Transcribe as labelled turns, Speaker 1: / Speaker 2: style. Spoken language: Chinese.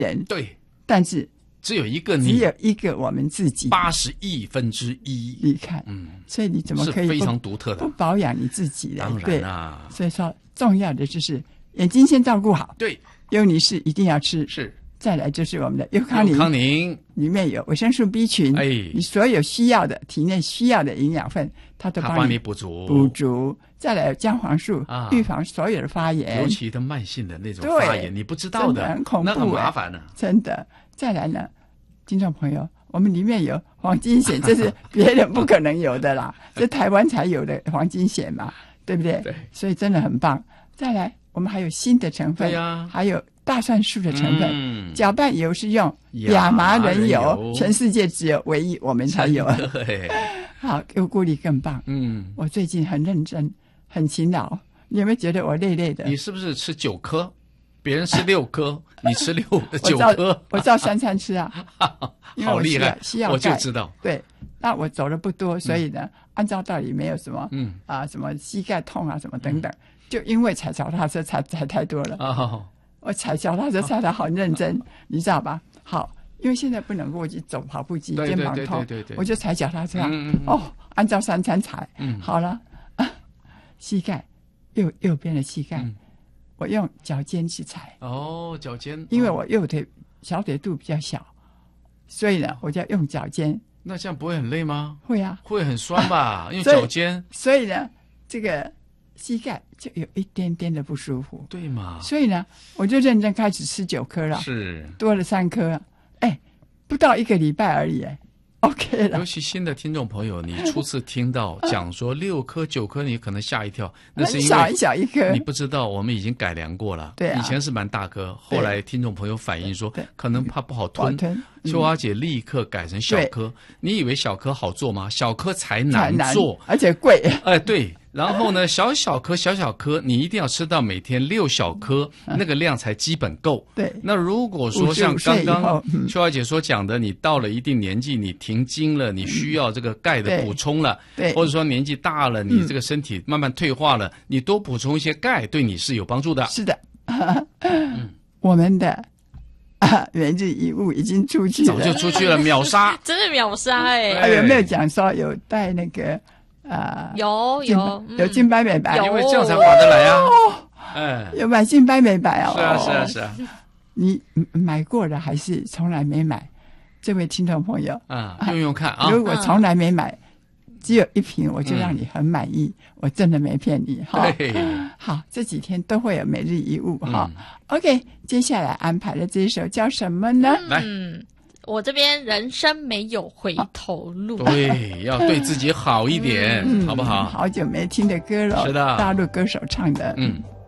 Speaker 1: 人，
Speaker 2: 对，
Speaker 1: 但是
Speaker 2: 只有一个你，
Speaker 1: 只有一个我们自己
Speaker 2: 80亿分之一。
Speaker 1: 你看，所以你怎么可以
Speaker 2: 是非常独特的，
Speaker 1: 不保养你自己呢？
Speaker 2: 当然啊，
Speaker 1: 所以说重要的就是眼睛先照顾好。
Speaker 2: 对，
Speaker 1: 优尼氏一定要吃。
Speaker 2: 是。
Speaker 1: 再来就是我们的优康宁，里面有维生素 B 群，你所有需要的体内需要的营养分，它都帮你
Speaker 2: 补足。
Speaker 1: 再来有姜黄素，预防所有的发炎，
Speaker 2: 尤其的慢性的那种发炎，你不知道的，
Speaker 1: 很恐怖，
Speaker 2: 那很麻烦呢。
Speaker 1: 真的。再来呢，听众朋友，我们里面有黄金碘，这是别人不可能有的啦，这台湾才有的黄金碘嘛，对不对？
Speaker 2: 对，
Speaker 1: 所以真的很棒。再来，我们还有锌的成分，还有大蒜素的成分，搅拌油是用亚麻仁油，全世界只有唯一我们才有。好，优固力更棒。我最近很认真，很勤劳。你有没有觉得我累累的？
Speaker 2: 你是不是吃9颗？别人吃6颗，你吃9颗。
Speaker 1: 我照3餐吃啊，
Speaker 2: 好厉害，
Speaker 1: 需要
Speaker 2: 我就知道。
Speaker 1: 对，那我走的不多，所以呢，按照道理没有什么，什么膝盖痛啊，什么等等，就因为踩脚踏车踩太多了。我踩脚踏车踩得好认真，你知道吧？好，因为现在不能够去走跑步机，肩膀痛，我就踩脚踏车。按照3餐踩，好了，膝盖右边的膝盖，我用脚尖去踩。
Speaker 2: 脚尖，
Speaker 1: 因为我小腿肚比较小，所以呢，我就要用脚尖。
Speaker 2: 那这样不会很累吗？
Speaker 1: 会啊，
Speaker 2: 会很酸吧？用脚尖，
Speaker 1: 所以呢，这个膝盖就有一点点的不舒服，
Speaker 2: 对嘛？
Speaker 1: 所以呢，我就认真开始吃9颗了，
Speaker 2: 是
Speaker 1: 多了3颗，不到1个礼拜而已，OK 了。
Speaker 2: 尤其新的听众朋友，你初次听到讲说6颗9颗，你可能吓一跳，那是因为
Speaker 1: 很小一颗，
Speaker 2: 你不知道我们已经改良过了。
Speaker 1: 对啊，
Speaker 2: 以前是蛮大颗，后来听众朋友反映说可能怕不好吞，秋华姐立刻改成小颗。你以为小颗好做吗？小颗才难做，
Speaker 1: 而且贵。
Speaker 2: 对。然后呢，小小颗，你一定要吃到每天6小颗，那个量才基本够。
Speaker 1: 对。
Speaker 2: 那如果说像刚刚秋华姐所讲的，你到了一定年纪，你停经了，你需要这个钙的补充了，
Speaker 1: 对，
Speaker 2: 或者说年纪大了，你这个身体慢慢退化了，你多补充一些钙，对你是有帮助的。
Speaker 1: 是的。我们的每日一物已经出去了，
Speaker 2: 早就出去了，秒杀，
Speaker 3: 真的秒杀
Speaker 1: 有没有讲说有带那个？
Speaker 3: 有
Speaker 1: 金白美白，
Speaker 2: 因为这样才划得来啊！
Speaker 1: 有买金白美白
Speaker 2: 是啊。
Speaker 1: 你买过了还是从来没买？这位听众朋友
Speaker 2: 用用看啊！
Speaker 1: 如果从来没买，只有1瓶，我就让你很满意，我真的没骗你哈。好，这几天都会有每日一物哈。OK， 接下来安排的这一首叫什么呢？
Speaker 2: 来。
Speaker 3: 我这边人生没有回头路，
Speaker 2: 对，要对自己好一点，好不好？
Speaker 1: 好久没听的歌了，
Speaker 2: 是的，
Speaker 1: 大陆歌手唱的。